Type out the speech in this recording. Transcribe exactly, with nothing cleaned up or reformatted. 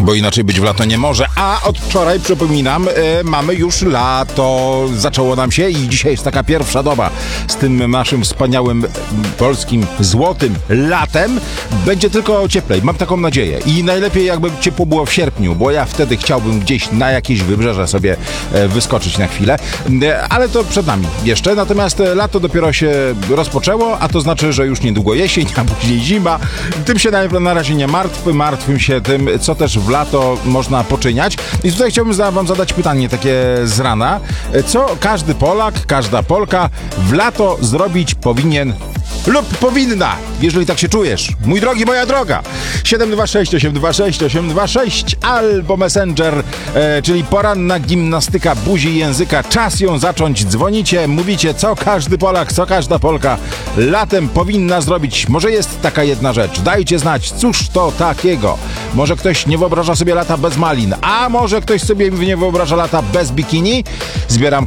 bo inaczej być w lato nie może. A od wczoraj, przypominam, e, mamy już lato. Zaczęło nam się i dzisiaj jest taka pierwsza doba z tym naszym wspaniałym m, polskim złotym latem. Będzie tylko cieplej, mam taką nadzieję. I najlepiej jakby ciepło było w sierpniu, bo ja wtedy chciałbym gdzieś na jakieś wybrzeże sobie e, wyskoczyć na chwilę. E, ale to przed nami jeszcze. Natomiast e, lato dopiero się rozpoczęło, a to znaczy, że już niedługo jesień, a później zima. Tym się na, na razie nie martw, martwym się tym, co też w lato można poczyniać. I tutaj chciałbym za, wam zadać pytanie takie z rana. Co każdy Polak, każda Polka w lato zrobić powinien lub powinna, jeżeli tak się czujesz? Mój drogi, moja droga. siedem dwa sześć osiem dwa sześć osiem dwa sześć albo Messenger, e, czyli poranna gimnastyka buzi i języka. Czas ją zacząć. Dzwonicie, mówicie, co każdy Polak, co każda Polka latem powinna zrobić. Może jest taka jedna rzecz. Dajcie znać, cóż to takiego. Może ktoś nie wyobraża sobie lata bez malin, a może ktoś sobie nie wyobraża lata bez bikini. Zbieram